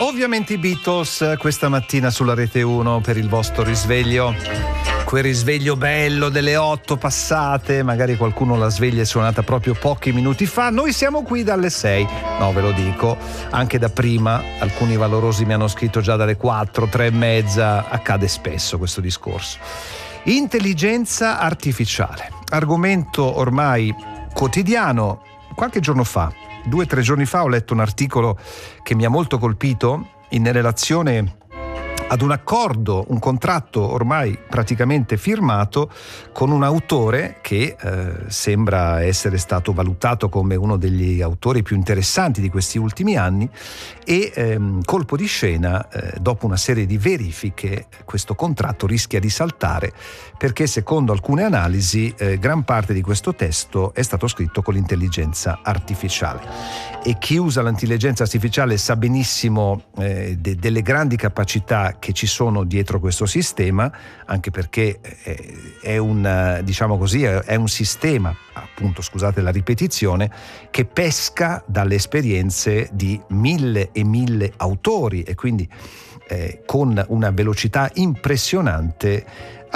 Ovviamente i Beatles questa mattina sulla Rete 1 per il vostro risveglio. Quel risveglio bello delle 8 passate, magari qualcuno la sveglia è suonata proprio pochi minuti fa. Noi siamo qui dalle 6, no ve lo dico, anche da prima. Alcuni valorosi mi hanno scritto già dalle 4, 3 e mezza, accade spesso questo discorso. Intelligenza artificiale, argomento ormai quotidiano. Qualche giorno fa, 2 o 3 giorni fa, ho letto un articolo che mi ha molto colpito in relazione ad un accordo, un contratto ormai praticamente firmato con un autore che sembra essere stato valutato come uno degli autori più interessanti di questi ultimi anni e colpo di scena, dopo una serie di verifiche, questo contratto rischia di saltare perché secondo alcune analisi gran parte di questo testo è stato scritto con l'intelligenza artificiale. E chi usa l'intelligenza artificiale sa benissimo delle grandi capacità che ci sono dietro questo sistema, anche perché è un, diciamo così, è un sistema, appunto, scusate la ripetizione, che pesca dalle esperienze di 1000 e 1000 autori e quindi con una velocità impressionante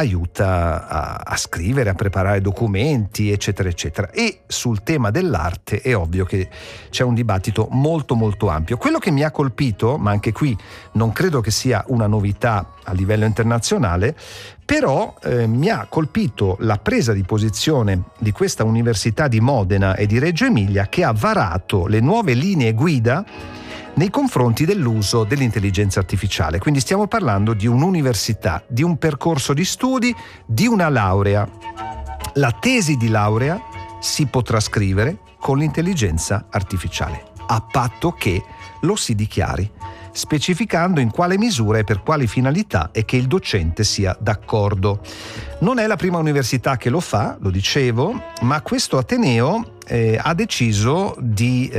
aiuta a scrivere, a preparare documenti, eccetera, eccetera. E sul tema dell'arte è ovvio che c'è un dibattito molto molto ampio. Quello che mi ha colpito, ma anche qui non credo che sia una novità a livello internazionale, però mi ha colpito la presa di posizione di questa Università di Modena e di Reggio Emilia che ha varato le nuove linee guida nei confronti dell'uso dell'intelligenza artificiale. Quindi stiamo parlando di un'università, di un percorso di studi, di una laurea. La tesi di laurea si potrà scrivere con l'intelligenza artificiale, a patto che lo si dichiari, specificando in quale misura e per quali finalità e che il docente sia d'accordo. Non è la prima università che lo fa, lo dicevo, ma questo ateneo ha deciso di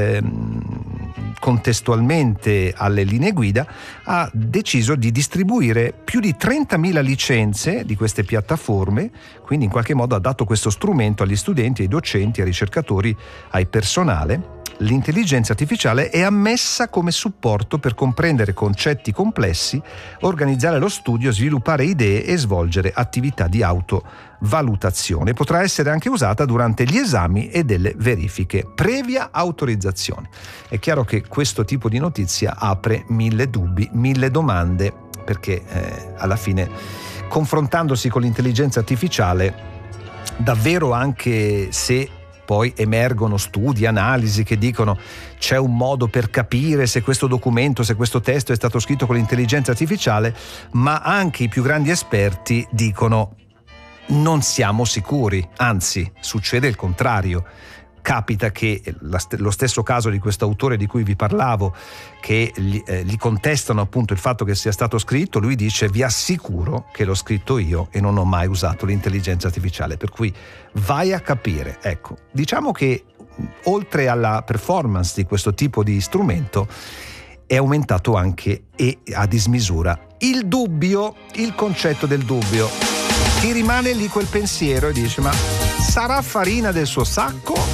contestualmente alle linee guida, ha deciso di distribuire più di 30.000 licenze di queste piattaforme, quindi in qualche modo ha dato questo strumento agli studenti, ai docenti, ai ricercatori, ai personale. L'intelligenza artificiale è ammessa come supporto per comprendere concetti complessi, organizzare lo studio, sviluppare idee e svolgere attività di autovalutazione. Potrà essere anche usata durante gli esami e delle verifiche, previa autorizzazione. È chiaro che questo tipo di notizia apre 1000 dubbi, 1000 domande, perché alla fine, confrontandosi con l'intelligenza artificiale, davvero, anche se poi emergono studi, analisi che dicono c'è un modo per capire se questo documento, se questo testo è stato scritto con l'intelligenza artificiale, ma anche i più grandi esperti dicono non siamo sicuri, anzi succede il contrario. Capita che lo stesso caso di questo autore di cui vi parlavo, che gli contestano appunto il fatto che sia stato scritto, lui dice vi assicuro che l'ho scritto io e non ho mai usato l'intelligenza artificiale, per cui vai a capire. Ecco, diciamo che oltre alla performance di questo tipo di strumento è aumentato anche e a dismisura il dubbio, il concetto del dubbio. Ti rimane lì quel pensiero e dice ma sarà farina del suo sacco?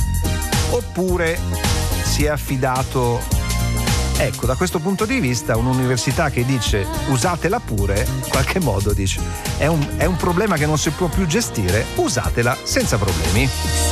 Oppure si è affidato, ecco, da questo punto di vista un'università che dice usatela pure, in qualche modo dice è un problema che non si può più gestire, usatela senza problemi.